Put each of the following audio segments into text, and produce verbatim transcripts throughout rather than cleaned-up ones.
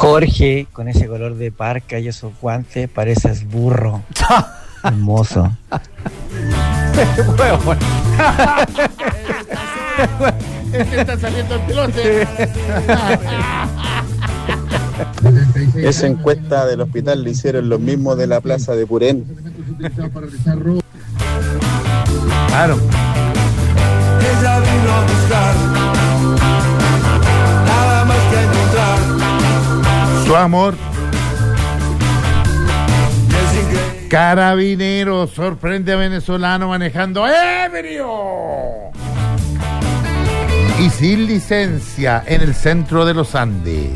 Jorge, con ese color de parca y esos guantes, pareces burro. Hermoso. Este está saliendo el pilote. Esa encuesta del hospital le hicieron los mismos de la plaza de Purén. Claro. Ella vino a buscar nada más que encontrar Su amor. Carabineros sorprende a venezolano manejando ebrio y sin licencia en el centro de los Andes.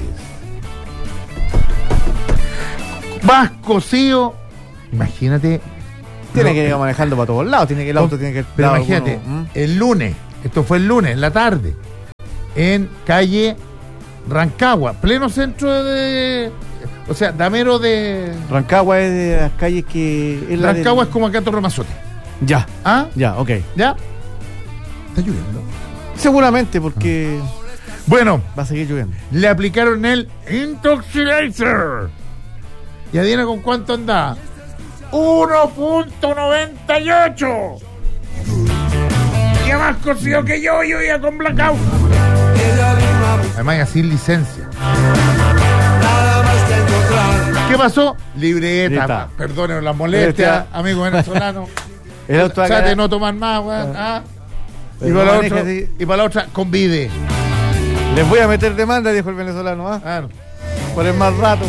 Vasco Cío, imagínate. Tiene que ir manejando para todos lados, tiene que el auto tiene que. Pero imagínate, alguno, el lunes, esto fue el lunes, en la tarde, en calle Rancagua, pleno centro de. O sea, Damero de. Rancagua es de las calles que. Es la Rancagua del... es como acá Torre Mazote. Ya. ¿Ah? Ya, ok. ¿Ya? Está lloviendo. Seguramente, porque. Ah. Bueno. Va a seguir lloviendo. Le aplicaron el Intoxicator. ¿Y adivina con cuánto anda? uno punto noventa y ocho. Y más cocido que yo, yo iba con blackout. Además, ya sin licencia. ¿Qué pasó? Libreta, Libreta. Perdónenos la molestia, amigo venezolano. El auto Trate acá... de no tomar más, weón. Ah. Y, no para la otra, así. y para la otra, convide. Les voy a meter demanda, dijo el venezolano, ¿ah? Ah, no. Por el mal rato.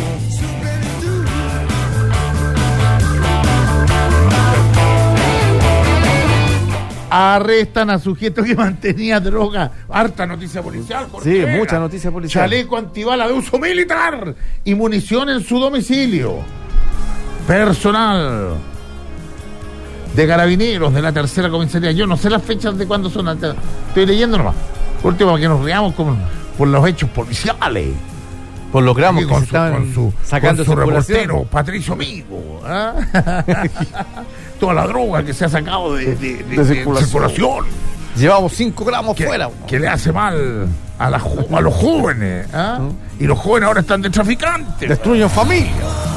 Arrestan a sujeto que mantenía droga. Harta noticia policial. Sí, Cortera. mucha noticia policial. Chaleco antibala de uso militar y munición en su domicilio. Personal de carabineros de la tercera comisaría. Yo no sé las fechas de cuándo son. Estoy leyendo nomás. Por último, para que nos riamos con, por los hechos policiales. Por los gramos que con se su, estaban con su, sacando con su circulación. reportero, Patricio Migo. ¿Ah? Toda la droga que se ha sacado de, de, de, de circulación. de circulación. Llevamos cinco gramos Que, fuera. que le hace mal a, la, a los jóvenes. ¿Ah? ¿Mm? Y los jóvenes ahora están de traficantes. Destruyen familia.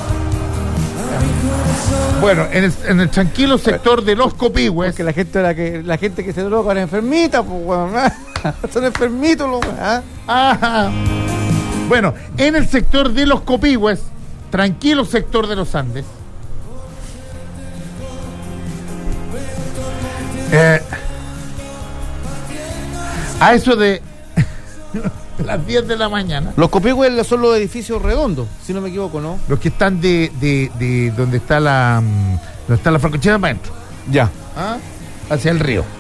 Bueno, en el, en el tranquilo sector de Los Copihue. Que la gente la que la gente que se droga es enfermita, pues bueno, son enfermitos los ¿ah? Ajá. Bueno, en el sector de Los Copihue, tranquilo sector de los Andes. Eh, a eso de las diez de la mañana. Los Copihue son los edificios redondos, si no me equivoco, ¿no? Los que están de, de, de donde está la donde está la francochera para adentro. Ya. ¿Ah? Hacia el río.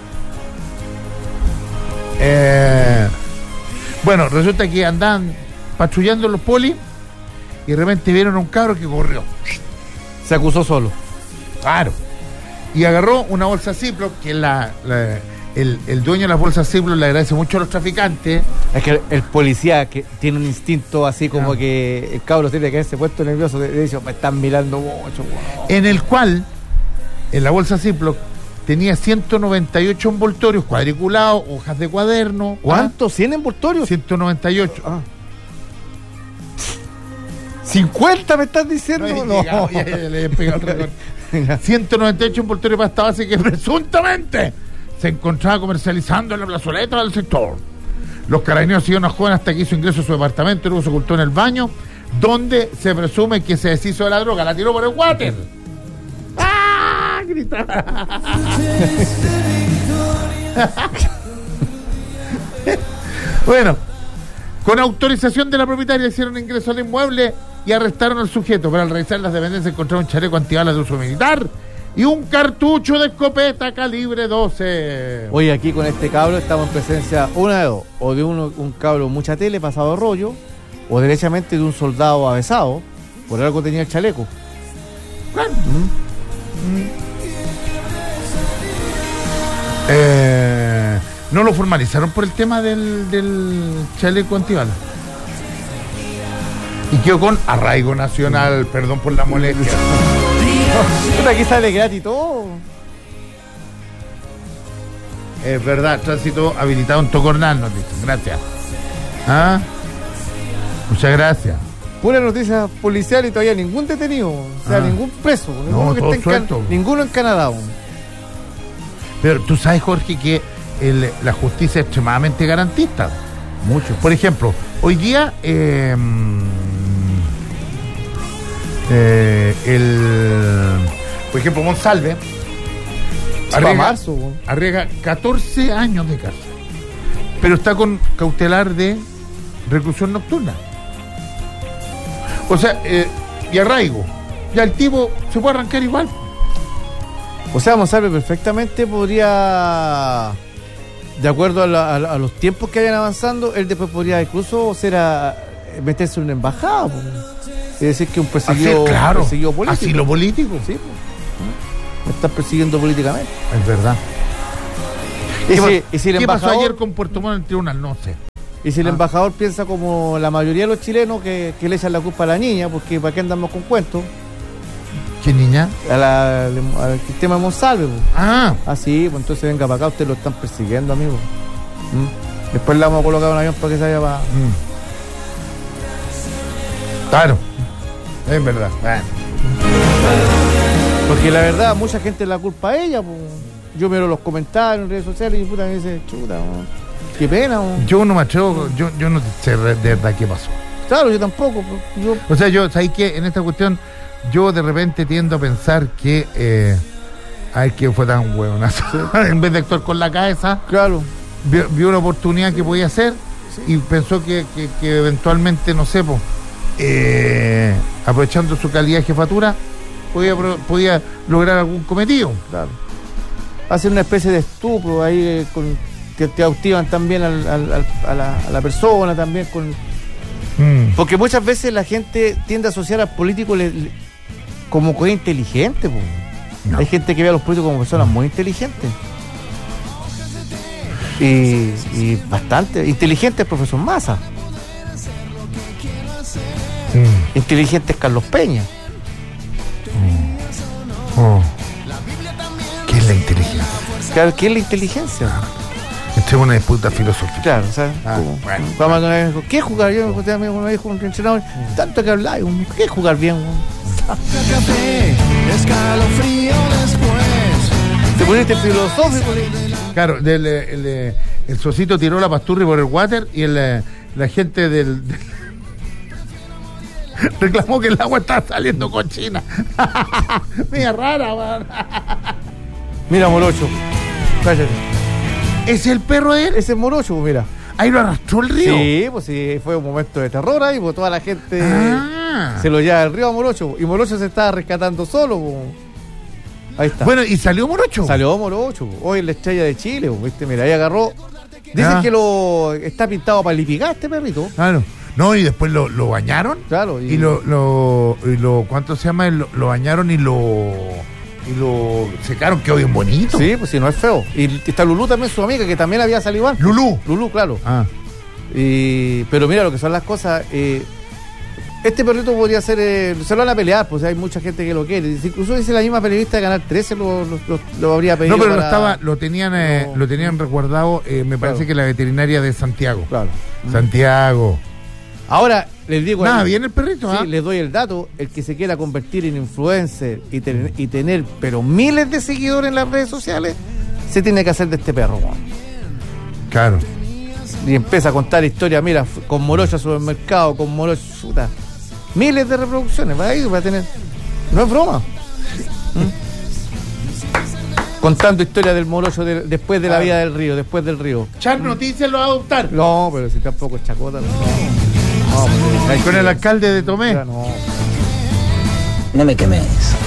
Eh, bueno, resulta que andaban patrullando los polis y de repente vieron a un cabro que corrió. Se acusó solo. Claro. Y agarró una bolsa Ziploc, que la, la, el, el dueño de las bolsas Ziploc le agradece mucho a los traficantes. Es que el, el policía que tiene un instinto así como ah. que el cabro tiene que haberse puesto nervioso, le dice, me están mirando mucho. Wow. En el cual, en la bolsa Ziploc, tenía ciento noventa y ocho envoltorios cuadriculados, hojas de cuaderno. ¿Cuántos? ¿cien envoltorios? ciento noventa y ocho. Ah. ¿cincuenta me estás diciendo? No, no. Llegado, ya, ya le he pegado el récord. ciento noventa y ocho envoltorios de pasta base que presuntamente se encontraba comercializando en la plazoleta del sector. Los carabineros siguieron a joven hasta que hizo ingreso a su departamento y luego se ocultó en el baño, donde se presume que se deshizo de la droga. La tiró por el water. ¡Ah! Gritaba. Bueno, con autorización de la propietaria hicieron ingreso al inmueble y arrestaron al sujeto, pero al revisar las dependencias encontraron un chaleco antibalas de uso militar y un cartucho de escopeta calibre doce. Hoy aquí con este cabro estamos en presencia, una de dos, o de uno, un cabro mucha tele pasado de rollo, o derechamente de un soldado avesado, por algo tenía el chaleco. Claro. ¿Mm? ¿Mm? Eh, no lo formalizaron por el tema del, del chaleco antibalas. Y quedó con arraigo nacional, perdón por la molestia. No, aquí sale gratis todo. Es verdad, tránsito habilitado en Tocornal, nos dicen. Gracias. ¿Ah? Muchas gracias. Pura noticia policial y todavía ningún detenido, o sea, Ah. ningún preso, ninguno, No, que todo esté en Can- suelto. ninguno en Canadá. Pero tú sabes, Jorge, que el- la justicia es extremadamente garantista. Mucho. Por ejemplo, hoy día eh, eh, el por ejemplo Monsalve Para arriesga, marzo. weón. arriesga catorce años de cárcel, pero está con cautelar de reclusión nocturna. O sea, eh, y arraigo. Ya el tipo se puede arrancar igual. O sea, Monsalve perfectamente podría, de acuerdo a, la- a la- a los tiempos que vayan avanzando, él después podría incluso ser a, meterse en una embajada. po. Es decir, que un perseguido, Así, claro, perseguido político. así lo político. Sí, po. Me están persiguiendo políticamente. Es verdad. Y ¿Qué, si, pa- y si el ¿Qué pasó embajador, ayer con Puerto Montt en el tribunal? No sé. y si el Ah. embajador piensa como la mayoría de los chilenos que, que le echan la culpa a la niña, porque ¿para qué andamos con cuentos? ¿Qué niña? A la- al sistema de Monsalve. po. Ah, Ah, sí, pues entonces venga para acá, ustedes lo están persiguiendo, amigo. ¿Mm? Después le vamos a colocar un avión para que se vaya para... mm. Claro. Es verdad. Bueno. Porque la verdad, mucha gente la culpa a ella. Pues. Yo miro los comentarios en redes sociales y puta me dice, chuta, ¿no? Qué pena. ¿No? Yo no me atrevo, yo, yo no sé de verdad qué pasó. Claro, yo tampoco. Pues, yo, O sea, yo, ¿sabes qué? En esta cuestión, yo de repente tiendo a pensar que, eh, ay, que fue tan huevonazo. En vez de actuar con la cabeza, claro. vio, vio una oportunidad que podía hacer y pensó que, que, que eventualmente, no sé, pues, eh, aprovechando su calidad de jefatura, podía, pro- podía lograr algún cometido. Claro. Hacen una especie de estupro ahí eh, con, que te activan también al, al- al- a, la, a la persona también con... Mm. Porque muchas veces la gente tiende a asociar al político le- le- como cosa inteligente. Po. No. Hay gente que ve a los políticos como personas muy inteligentes. Y, y bastante. Inteligente es profesor Massa. Mm. Inteligente es Carlos Peña. Oh. ¿Qué es la inteligencia? Claro, ¿qué es la inteligencia? Esto es una disputa filosófica. Claro, o sea, Ah, como- bueno. vamos a una vez, ¿qué jugar? Yo me conté a mí una vez con un entrenador, tanto que habláis, ¿qué jugar bien? Café, escalofrío después. Te poniste filosófico. le- Claro, del, eh, el, eh, el socito tiró la pasturri por el water y el, eh, la gente del, del- reclamó que el agua estaba saliendo cochina. Mira, rara, man. Mira, Morocho. Cállate. ¿Es el perro de él? Ese es Morocho, pues, mira. Ahí lo arrastró el río. Sí, pues sí, fue un momento de terror ahí, pues toda la gente Ah. se lo lleva al río a Morocho. Y Morocho se estaba rescatando solo, pues. Ahí está. Bueno, y salió Morocho. Salió Morocho, pues. Hoy es la estrella de Chile, pues, ¿viste? Mira, ahí agarró. Dicen Ah. que lo está pintado para lipigar este perrito. Claro. No, y después lo, lo bañaron. Claro. Y lo, lo, y lo, ¿cuánto se llama? Lo, lo bañaron y lo, y lo secaron, quedó bien bonito. Sí, pues sí, no es feo. Y está Lulú también, su amiga, que también había salido antes. Lulú. Lulú, claro. Ah. Y, pero mira lo que son las cosas. eh, este perrito podría ser. Eh, se lo van a pelear, pues hay mucha gente que lo quiere. Incluso dice la misma periodista de Canal trece lo, lo, lo- lo habría pedido. No, pero lo para- estaba, lo tenían, eh, No. lo tenían resguardado, eh, me parece Claro. que la veterinaria de Santiago. Claro. Santiago. Ahora, les digo. Nada, el- bien el perrito, Sí, ¿ah? les doy el dato. El que se quiera convertir en influencer y, ten- y tener, pero miles de seguidores en las redes sociales, se tiene que hacer de este perro, weón. Claro. Y empieza a contar historias, mira, f- con Morocho al supermercado, con Morocho, puta, miles de reproducciones, va a ir, va a tener, no es broma. ¿Mm? Contando historias del Morocho de- después de la vida del río, después del río. Char Noticias lo va a adoptar. No, pero si tampoco es chacota, no. No, pues, hay Con que- el alcalde de Tomé. Ya, no. No me quemes.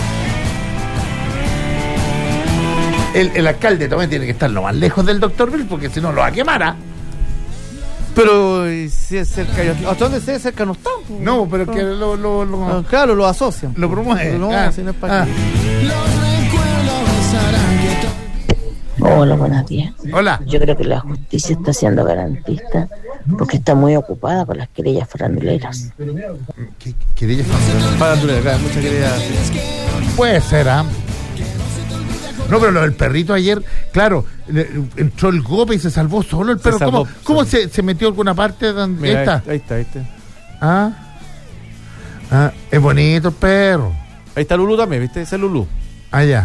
El, el alcalde de Tomé tiene que estar lo más lejos del doctor Bill, porque si no lo va a quemar, ¿ah? Pero eh, si es cerca, ¿hasta dónde se cerca no están? pues. No, pero que lo, lo, lo, Ah, claro, lo asocian. lo promueve. No, Ah, si no es para ah. qué. Hola, buenos días. Hola. Yo creo que la justicia está siendo garantista porque está muy ocupada con las querellas faranduleras. ¿Qué, querella? Para Andrés, acá, mucha querida. Puede ser, ¿ah? No, pero lo del perrito ayer, claro, le- entró el golpe y se salvó solo el perro. salvó, ¿Cómo, cómo sí. se, se metió a alguna parte donde Mira, está? ahí, ahí está, ahí está. ¿Ah? Ah, es bonito el perro. Ahí está Lulú también, ¿viste? Ese es Lulú. Allá.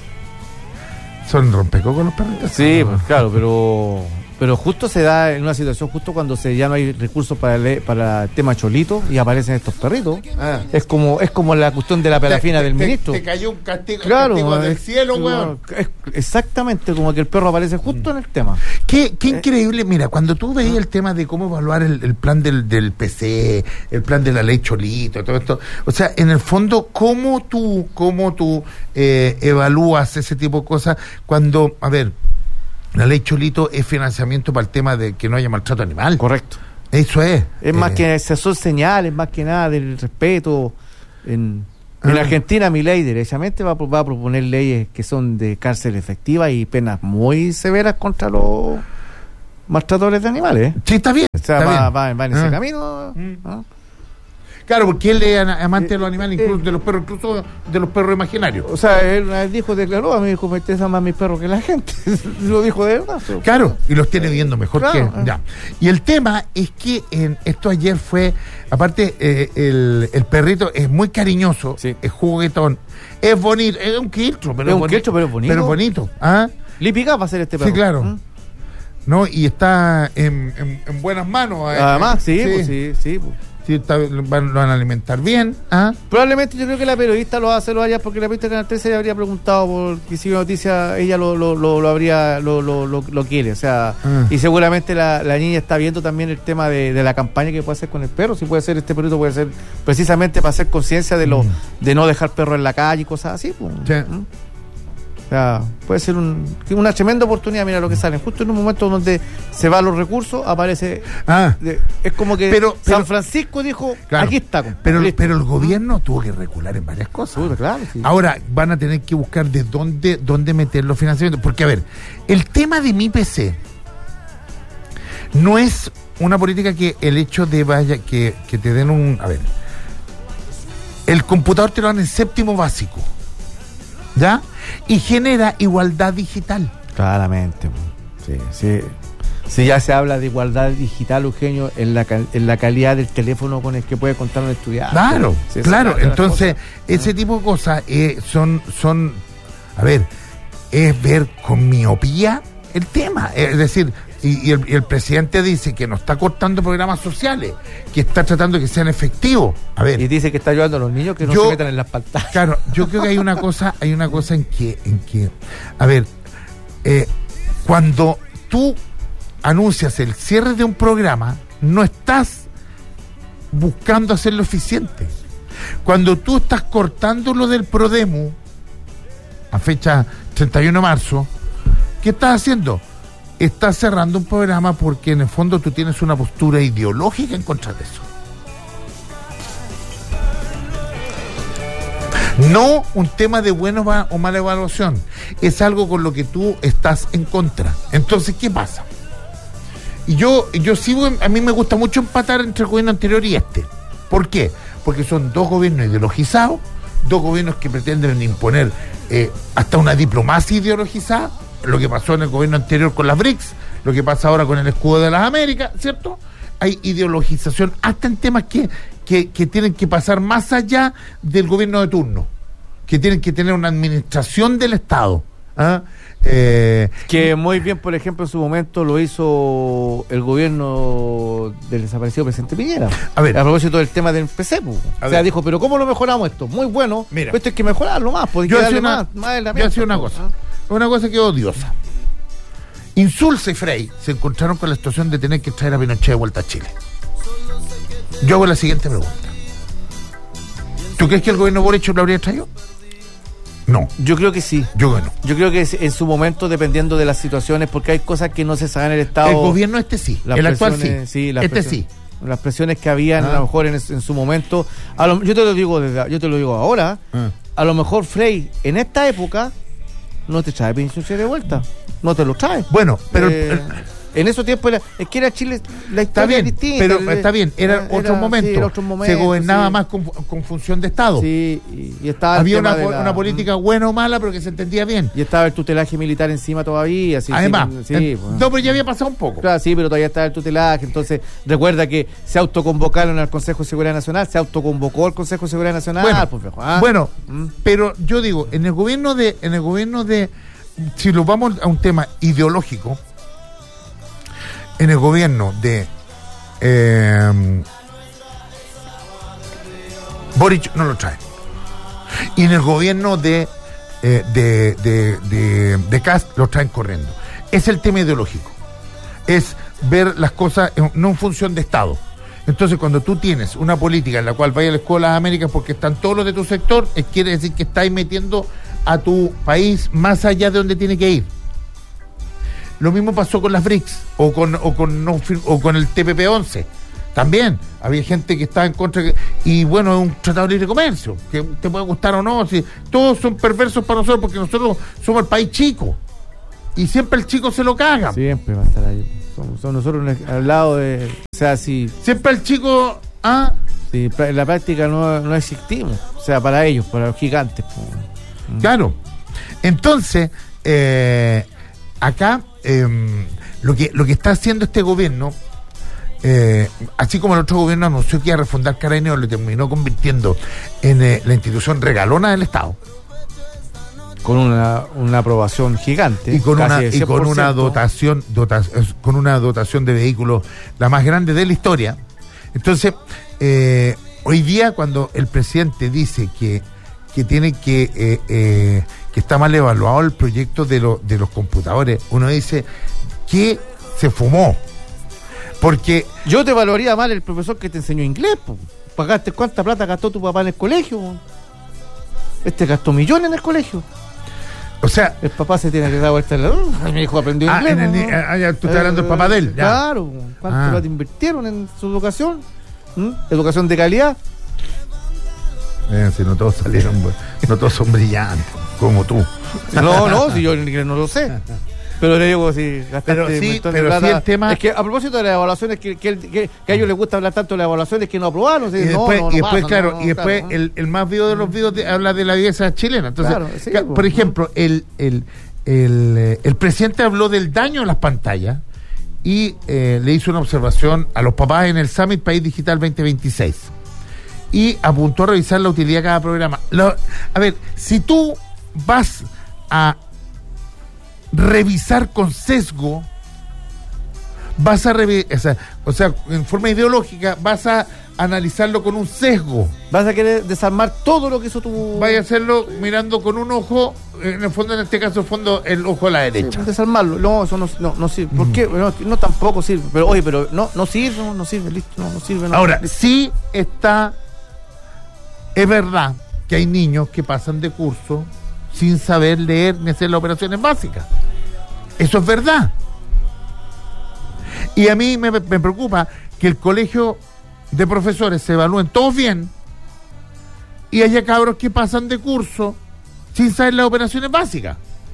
Son rompecocos los perritos. Sí, pues, claro, pero pero justo se da en una situación justo cuando se ya no hay recursos para el, para el tema cholito y aparecen estos perritos. Ah. Es como es como la cuestión de la pelafina Te- del te- ministro. Te cayó un castigo, Claro, castigo del es- cielo, weón. es exactamente como que el perro aparece justo en el tema. Qué, qué increíble, mira, cuando tú veías el tema de cómo evaluar el, el plan del, del P C, el plan de la ley Cholito, todo esto, o sea, en el fondo, ¿cómo tú, cómo tú eh, evalúas ese tipo de cosas cuando, a ver, la ley Cholito es financiamiento para el tema de que no haya maltrato animal? Correcto. Eso es. Es más Eh, que son señales, más que nada del respeto. En, en Ah. Argentina, mi ley derechamente va, a pro- va a proponer leyes que son de cárcel efectiva y penas muy severas contra los maltratadores de animales. ¿eh? Sí, está bien. O sea, está va, bien. va- va en ese Ah. camino. Mm. ¿no? Claro, porque él es ana- amante de los animales, Eh, incluso de los perros, incluso de los perros imaginarios. O sea, él una vez dijo, declaró, a mí dijo, me interesan más mis perros que la gente. Lo dijo de verdad. pero- Claro, y los tiene viendo mejor Claro, que... eh. Ya. Y el tema es que en esto ayer fue, aparte, eh, el, el perrito es muy cariñoso, Sí. es juguetón, es bonito, es un quiltro, pero Es un boni- quiltro, pero es bonito. Pero bonito, ¿ah? Lipica va a ser este perro. Sí, claro. ¿Mm? ¿No? Y está en, en- en buenas manos. eh. Además, sí, sí, pues sí, sí. Pues. sí, está- lo van, lo van a alimentar bien, ¿ah? Probablemente yo creo que la periodista lo hace lo haya porque la periodista de Canal trece le habría preguntado por que si noticia ella lo, lo, lo, lo habría lo, lo, lo, lo quiere, o sea, Ah. y seguramente la, la niña está viendo también el tema de, de la campaña que puede hacer con el perro, si puede ser este perrito puede ser precisamente para hacer conciencia de lo Mm. de no dejar perros en la calle y cosas así, pues. Sí. ¿Mm? O sea, puede ser un, una tremenda oportunidad, mira lo que sale, justo en un momento donde se van los recursos, aparece Ah, de- es como que Pero- pero- San Francisco dijo, claro. aquí está, compadre, pero, listo. pero el gobierno tuvo que recular en varias cosas. Puta, claro, sí. Ahora van a tener que buscar de dónde, dónde meter los financiamientos. Porque, a ver, el tema de mi P C no es una política que el hecho de vaya, que, que te den un. A ver, el computador te lo dan en séptimo básico, ¿ya? Y genera igualdad digital. Claramente, sí, sí. Si ya se habla de igualdad digital, Eugenio, en la, cal- en la calidad del teléfono con el que puede contar un estudiante. Claro, Sí, esa claro. es una de las Entonces, cosas. ese tipo de cosas eh, son, son, a ver, es ver con miopía el tema. Es decir, y, y el, y el presidente dice que no está cortando programas sociales, que está tratando de que sean efectivos. A ver, Y dice que está ayudando a los niños que no Yo- se metan en las pantallas. claro, yo creo que hay una cosa, hay una cosa en que, en que, a ver, eh, cuando tú anuncias el cierre de un programa, no estás buscando hacerlo eficiente. Cuando tú estás cortando lo del Prodemu a fecha treinta y uno de marzo, ¿qué estás haciendo? Estás cerrando un programa porque en el fondo tú tienes una postura ideológica en contra de eso. No un tema de buena va- o mala evaluación. Es algo con lo que tú estás en contra. Entonces, ¿qué pasa? Y yo, yo sigo, a mí me gusta mucho empatar entre el gobierno anterior y este. ¿Por qué? Porque son dos gobiernos ideologizados, dos gobiernos que pretenden imponer eh, hasta una diplomacia ideologizada, lo que pasó en el gobierno anterior con las B R I C S, lo que pasa ahora con el escudo de las Américas, ¿cierto? Hay ideologización hasta en temas que, que, que tienen que pasar más allá del gobierno de turno, que tienen que tener una administración del Estado. ¿Ah? Eh, Que muy bien, por ejemplo, en su momento lo hizo el gobierno del desaparecido presidente Piñera. A ver. A propósito del tema del P C. pues. A O sea, ver. dijo, pero ¿cómo lo mejoramos esto? Muy bueno. Mira. Pero esto hay que mejorarlo más. Porque yo hay que hacía darle una, más, más de la yo hacía mente, una pues, cosa, ¿ah? una cosa que es odiosa. Insulza y Frey se encontraron con la situación de tener que traer a Pinochet de vuelta a Chile. Yo hago la siguiente pregunta. ¿Tú crees que el gobierno Boric lo habría traído? No, Yo creo que sí. yo que no. Yo creo que es- en su momento, dependiendo de las situaciones, porque hay cosas que no se saben en el Estado. El gobierno este sí, las el actual sí, presiones- sí, las este presiones- sí. Las presiones que habían, Ah. a lo mejor en, es- en su momento. A lo- yo te lo digo desde, yo te lo digo ahora. Ah. A lo mejor Frey, en esta época, no te trae Pinochet de vuelta. No te lo trae. Bueno, pero el- Eh, el- En esos tiempos era, es que era Chile, la Está historia bien, es distinta. pero era, está bien, era, era otro momento. Sí, era otro momento. Se gobernaba sí. más con, con función de Estado. Sí, y, y estaba el Había tema una, de la- una política buena o mala, pero que se entendía bien. Y estaba el tutelaje militar encima todavía. Sí, Además, sí, eh, sí, pues. no, pero ya había pasado un poco. Claro, sí, pero todavía estaba el tutelaje. Entonces, recuerda que se autoconvocaron al Consejo de Seguridad Nacional, se autoconvocó al Consejo de Seguridad Nacional. Bueno, pues, viejo, ¿ah? bueno ¿Mm? pero yo digo, en el gobierno de, en el gobierno de, si lo vamos a un tema ideológico, en el gobierno de eh, Boric no lo trae. Y en el gobierno de eh, de, de, de, de Kast lo traen corriendo. Es el tema ideológico. Es ver las cosas en, no en función de Estado. Entonces, cuando tú tienes una política en la cual vaya a la Escuela de las Américas porque están todos los de tu sector, es, quiere decir que estáis metiendo a tu país más allá de donde tiene que ir. Lo mismo pasó con las B R I C S o con, o con, no, o con el T P P once. También había gente que estaba en contra. Que, y bueno, es un tratado de libre comercio, que te puede gustar o no. Si, todos son perversos para nosotros porque nosotros somos el país chico. Y siempre el chico se lo caga. Siempre va a estar ahí. Somos, somos nosotros al lado de. O sea, si. Siempre el chico. Ah, si en la práctica no, no existimos. O sea, para ellos, para los gigantes. Pues. Claro. Entonces, eh, acá, eh, lo que lo que está haciendo este gobierno, eh, así como el otro gobierno anunció que iba a refundar Carabineros, lo terminó convirtiendo en eh, la institución regalona del Estado. Con una, una aprobación gigante. Y con casi una de y cien por con una ciento. dotación, dota, con una dotación de vehículos la más grande de la historia. Entonces, eh, hoy día cuando el presidente dice que que tiene que eh, eh, que está mal evaluado el proyecto de, lo, de los computadores, uno dice que se fumó. Porque yo te valoraría mal el profesor que te enseñó inglés, po. Pagaste cuánta plata gastó tu papá en el colegio, po. Este gastó millones en el colegio. O sea, el papá se tiene que dar vuelta en la... Ay, mi hijo aprendió ah, inglés. en el, ah, ya, tú estás hablando del papá de él. Ya. Claro, ¿cuánto Ah. plata invirtieron en su educación? ¿Mm? Educación de calidad. Eh, si no todos salieron, no todos son brillantes, como tú. No, no, si yo en inglés no lo sé. Pero le digo, si gastaste Pero sí, un montón de pero sí plata. el tema- Es que a propósito de las evaluaciones, que, que, que, que a ellos les gusta hablar tanto de las evaluaciones que no aprobaron. Y ¿sí? No, después, no, no y después pasa, claro, no, no, y después claro, el, el más vivo de los videos de- habla de la belleza chilena. Entonces, Claro, sí, ca- pues, por ¿no? ejemplo, el, el, el, eh, el presidente habló del daño a las pantallas y eh, le hizo una observación a los papás en el Summit País Digital veinte veintiséis. Y apuntó a revisar la utilidad de cada programa. Lo- a ver, si tú vas a revisar con sesgo, vas a revi- o sea, o sea, en forma ideológica, vas a analizarlo con un sesgo. Vas a querer desarmar todo lo que hizo tu... Vaya a hacerlo mirando con un ojo, en el fondo, en este caso, el fondo, el ojo a la derecha. Sí, desarmarlo. No, eso no, no, no sirve. ¿Por qué? No, no tampoco sirve. Pero oye, pero no, no sirve, no, no sirve, listo, no, no sirve. No, Ahora, listo. sí está, es verdad que hay niños que pasan de curso sin saber leer ni hacer las operaciones básicas. Eso es verdad. Y a mí me, me preocupa que el colegio de profesores se evalúen todos bien y haya cabros que pasan de curso sin saber las operaciones básicas.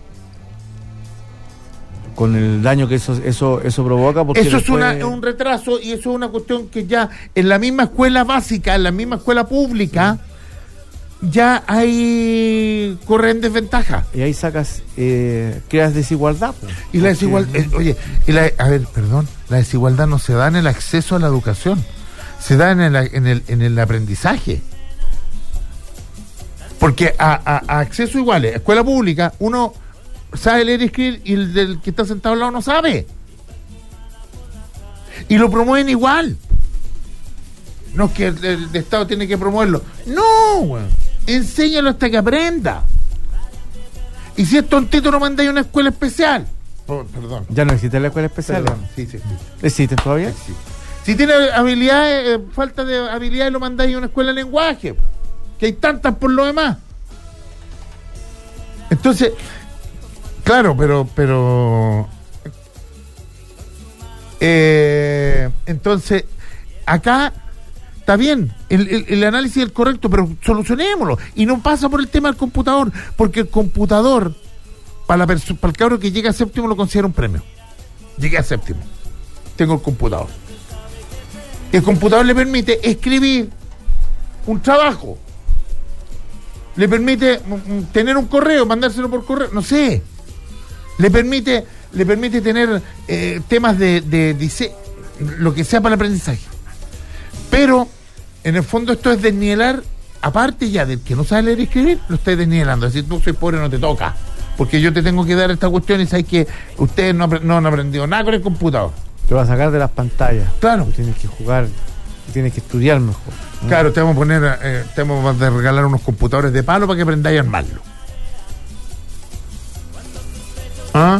Con el daño que eso eso eso provoca. Porque Eso es después- una, un retraso y eso es una cuestión que ya en la misma escuela básica, en la misma escuela pública, ya hay corren desventaja. Y ahí sacas, eh, creas desigualdad. pues. Y la Porque- desigualdad, eh, oye, y la, a ver, perdón, la desigualdad no se da en el acceso a la educación, se da en el, en el, en el aprendizaje. Porque a, a, a acceso iguales, escuela pública, uno sabe leer y escribir y el del que está sentado al lado no sabe. Y lo promueven igual. No es que el, el de Estado tiene que promoverlo. No, weón. Enséñalo hasta que aprenda. Y si es tontito, no mandáis a una escuela especial. Oh, perdón. Ya no existe la escuela especial. Perdón. Sí, sí, sí. ¿Existen todavía? Sí. Si tiene habilidades, eh, falta de habilidades, lo mandáis a una escuela de lenguaje. Que hay tantas por lo demás. Entonces, claro, pero, pero, eh, entonces, acá está bien, el, el, el análisis es el correcto, pero solucionémoslo. Y no pasa por el tema del computador, porque el computador, para, la perso- para el cabro que llega a séptimo, lo considera un premio. Llegué a séptimo. tengo el computador. El computador le permite escribir un trabajo. Le permite tener un correo, mandárselo por correo, no sé. Le permite, le permite tener eh, temas de, de diseño, lo que sea para el aprendizaje. Pero, en el fondo, esto es desnivelar, aparte ya del que no sabe leer y escribir, lo estoy desnivelando. Es decir, tú soy pobre, no te toca. Porque yo te tengo que dar esta cuestión y sabes que ustedes no, no han aprendido nada con el computador. Te vas a sacar de las pantallas. Claro. Tú tienes que jugar, tienes que estudiar mejor. ¿No? Claro, te vamos a poner, eh, te vamos a regalar unos computadores de palo para que aprendáis a armarlo. ¿Ah?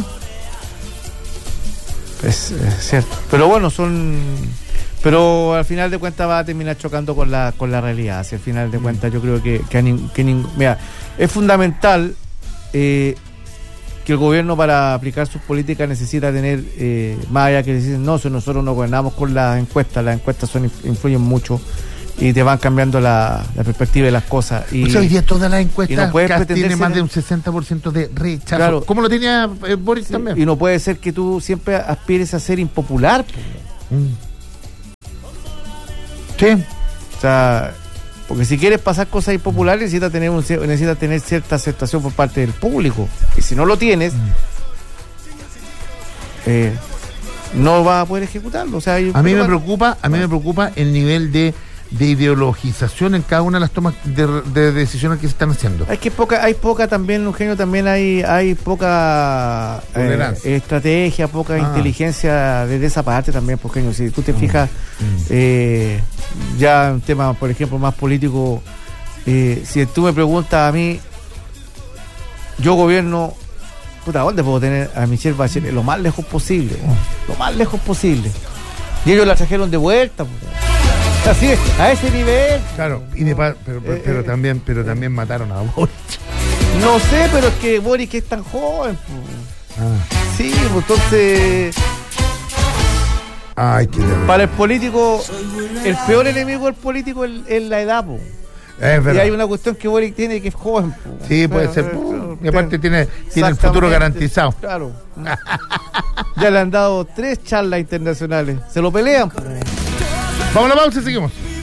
Es, es cierto. Pero bueno, son... Pero al final de cuentas va a terminar chocando con la con la realidad. Hacia el final de cuentas yo creo que, que, que, que mira, es fundamental eh, que el gobierno para aplicar sus políticas necesita tener, eh, más allá que decir, no, si nosotros no gobernamos con las encuestas, las encuestas son influyen mucho y te van cambiando la, la perspectiva de las cosas. Y, o sea, hoy día todas las encuestas no tienen más de un sesenta por ciento de rechazo. Claro. Como lo tenía eh, Boris sí, también. Y no puede ser que tú siempre aspires a ser impopular. Mm. Sí. O sea, porque si quieres pasar cosas impopulares necesitas tener un, necesitas tener cierta aceptación por parte del público. Y si no lo tienes, mm. eh, no vas a poder ejecutarlo. O sea, hay, a mí me preocupa, a mí me preocupa el nivel de, de ideologización en cada una de las tomas de, de decisiones que se están haciendo. Hay que poca, hay poca también, Eugenio, también hay, hay poca eh, estrategia, poca ah. inteligencia desde esa parte también, porque Eugenio, si tú te fijas, mm. eh, ya un tema, por ejemplo, más político, eh, si tú me preguntas a mí, yo gobierno, puta, ¿dónde puedo tener a Michelle Bachelet? Lo más lejos posible, mm. lo más lejos posible. Y ellos la trajeron de vuelta, pues. Así es, a ese nivel. Claro, y de pa- pero, pero, pero eh, también pero eh, también mataron a Boris. No sé, pero es que Boris que es tan joven. Pues. Ah. Sí, pues entonces... Ay, qué terrible. Para el político, el peor enemigo del político es, es la edad, pues. Es verdad. Y hay una cuestión que Boris tiene que es joven. Pues. Sí, puede pero, ser. Pero, pero, y aparte tiene, tiene el futuro garantizado. Claro. Ya le han dado tres charlas internacionales. Se lo pelean. Pues. Vamos a la pausa y seguimos.